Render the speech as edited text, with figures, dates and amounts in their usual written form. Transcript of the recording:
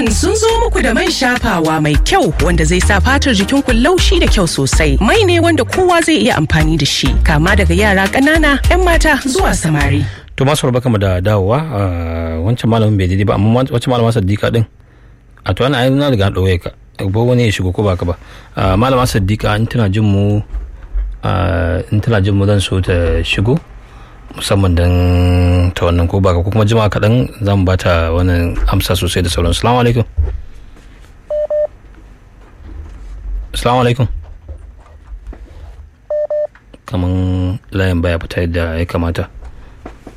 John sun zo muku da man shafawa mai kyau wanda zai sa fatar jikinku laushi da kyau sosai. Mai ne wanda kowa zai iya amfani da shi, kama daga yara ƙanana, 'yan mata zuwa samari. To masu barka mu da dawowa, wancan malamin bai daidai ba, amma wancan malama Saddiqa din. A to ana na riga ɗauye ka. Ba wani ya shigo ko ba ka ba. Malama Saddiqa in tana jin mu zan so ta shigo. Musamman don ta wannan ko baka ko kuma jima'a kaɗan za mu bata wannan amsa sosai da sauran. Assalamu alaikum. Assalamu alaikum. Kaman layin baya fita yadda ya kamata.